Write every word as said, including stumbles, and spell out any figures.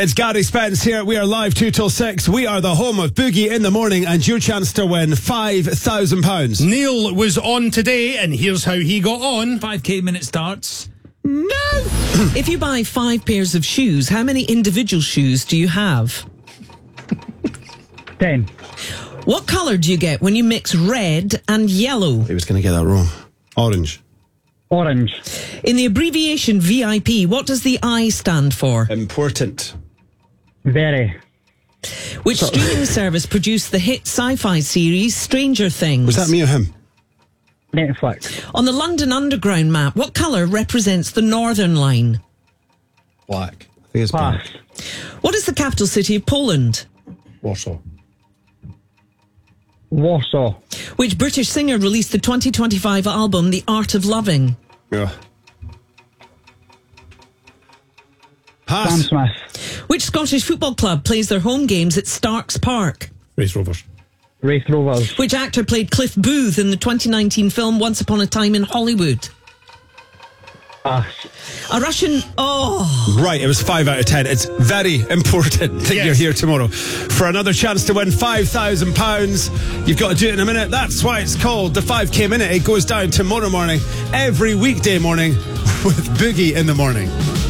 It's Gary Spence here. We are live two till six. We are the home of Boogie in the Morning and your chance to win five thousand pounds. Neil was on today and here's how he got on. five K minute starts. No! If you buy five pairs of shoes, how many individual shoes do you have? Ten. What colour do you get when you mix red and yellow? He was going to get that wrong. Orange. Orange. In the abbreviation V I P, what does the I stand for? Important. Very. Which streaming service produced the hit sci-fi series Stranger Things? Was that me or him? Netflix. On the London Underground map, what colour represents the Northern Line? Black. I think it's Pass. black. What is the capital city of Poland? Warsaw. Warsaw. Which British singer released the twenty twenty-five album The Art of Loving? Yeah. Sam Pass. Smith. Which Scottish football club plays their home games at Starks Park? Race Rovers. Wraith Rovers. Which actor played Cliff Booth in the twenty nineteen film Once Upon a Time in Hollywood? Pass. A Russian... Oh... Right, it was five out of ten. It's very important that Yes. you're here tomorrow for another chance to win five thousand pounds. You've got to do it in a minute. That's why it's called the five K Minute. It goes down tomorrow morning, every weekday morning, with Boogie in the Morning.